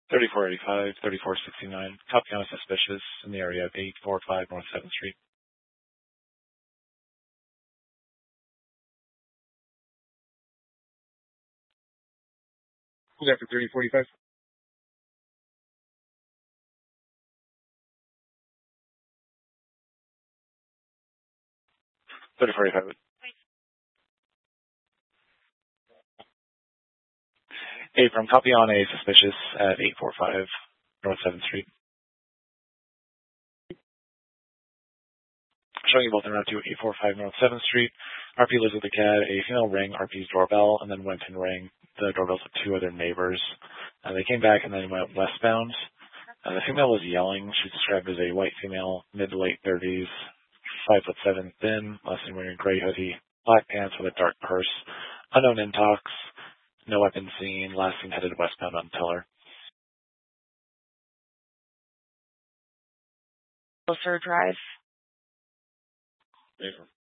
3485, 3469. Copy on a suspicious in the area of 845 North 7th Street. Who's after 3045? 3045. From copy on a suspicious at 845 North 7th Street. Showing you both in route to 845 North 7th Street. RP lives with the cat. A female rang RP's doorbell and then went and rang the doorbells of two other neighbors. They came back and then went westbound. The female was yelling. She's described as a white female, mid to late 30s, 5'7", thin, last name wearing a gray hoodie, black pants with a dark purse, unknown intox, no weapon seen, last seen headed westbound on Teller. Closer drive.